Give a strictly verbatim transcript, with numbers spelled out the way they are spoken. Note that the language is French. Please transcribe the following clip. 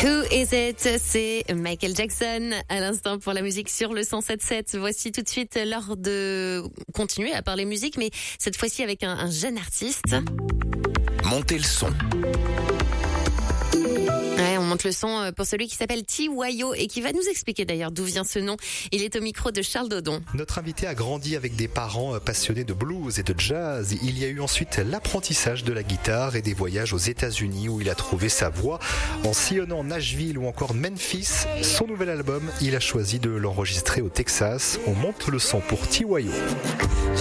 Who is it? C'est Michael Jackson à l'instant pour la musique sur le cent sept sept. Voici tout de suite l'heure de continuer à parler musique, mais cette fois-ci avec un, un jeune artiste. Montez le son. Ouais, on monte le son pour celui qui s'appelle Tiwayo et qui va nous expliquer d'ailleurs d'où vient ce nom. Il est au micro de Charles Dodon. Notre invité a grandi avec des parents passionnés de blues et de jazz. Il y a eu ensuite l'apprentissage de la guitare et des voyages aux États-Unis où il a trouvé sa voix. En sillonnant Nashville ou encore Memphis, son nouvel album, il a choisi de l'enregistrer au Texas. On monte le son pour Tiwayo.